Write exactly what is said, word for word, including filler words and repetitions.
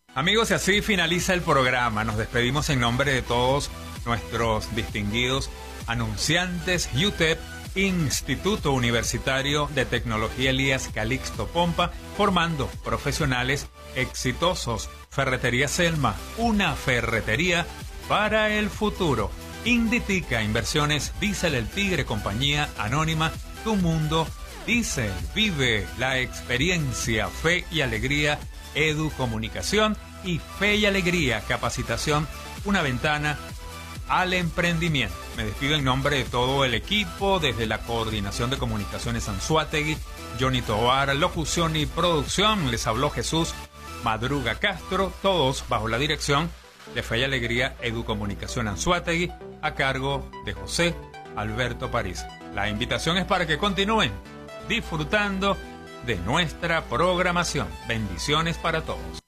Amigos, y así finaliza el programa. Nos despedimos en nombre de todos nuestros distinguidos anunciantes. U T E P, Instituto Universitario de Tecnología Elías Calixto Pompa, formando profesionales exitosos. Ferretería Selma, una ferretería para el futuro. Inditica Inversiones, Diesel El Tigre, compañía anónima, Tu Mundo Diesel. Vive la experiencia, Fe y Alegría, Edu Comunicación y Fe y Alegría, Capacitación, una ventana al emprendimiento. Me despido en nombre de todo el equipo, desde la Coordinación de Comunicaciones Anzoátegui, Johnny Tovar, locución y producción. Les habló Jesús Madruga Castro, todos bajo la dirección de Fe y Alegría, Edu Comunicación Anzoátegui, a cargo de José Alberto París. La invitación es para que continúen disfrutando de nuestra programación. Bendiciones para todos.